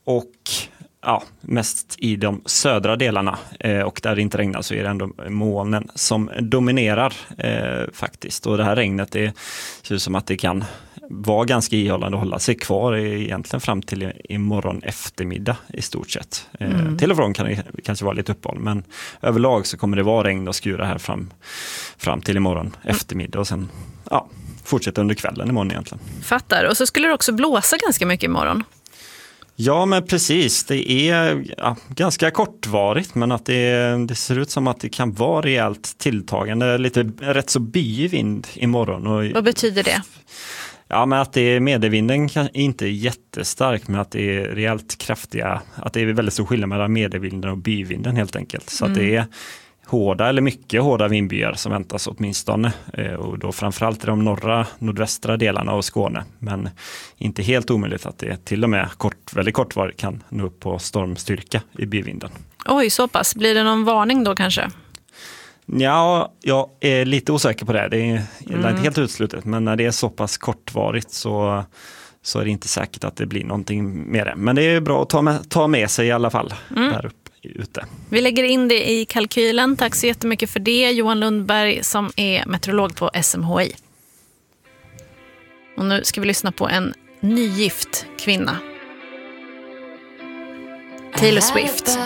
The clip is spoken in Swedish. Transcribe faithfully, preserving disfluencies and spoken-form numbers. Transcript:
och ja, mest i de södra delarna eh, och där det inte regnar så är det ändå molnen som dominerar eh, faktiskt. Och det här regnet, det ser ut som att det kan vara ganska ihållande och hålla sig kvar egentligen fram till imorgon eftermiddag i stort sett. Eh, mm. Till och från kan det kanske vara lite uppehåll, men överlag så kommer det vara regn och skura här fram, fram till imorgon mm. eftermiddag och sen ja, fortsätta under kvällen imorgon egentligen. Fattar. Och så skulle det också blåsa ganska mycket imorgon. Ja, men precis. Det är ja, ganska kortvarigt, men att det, det ser ut som att det kan vara rejält tilltagande, lite rätt så byig vind imorgon. Och, vad betyder det? Ja, men att det är medelvinden kan, inte är jättestark, men att det är rejält kraftiga, att det är väldigt stor skillnad mellan medelvinden och byvinden helt enkelt. Så mm. att det är hårda eller mycket hårda vindbyar som väntas åtminstone och då framförallt i de norra, nordvästra delarna av Skåne, men inte helt omöjligt att det till och med kort, väldigt kortvarigt kan nå upp på stormstyrka i byvinden. Oj, så pass. Blir det någon varning då kanske? Ja, jag är lite osäker på det. Det är mm. inte helt utslutet, men när det är så pass kortvarigt så, så är det inte säkert att det blir någonting med det. Men det är bra att ta med, ta med sig i alla fall mm. där uppe. Ute. Vi lägger in det i kalkylen. Tack så jättemycket för det, Johan Lundberg som är meteorolog på S M H I. Och nu ska vi lyssna på en nygift kvinna. Taylor Swift.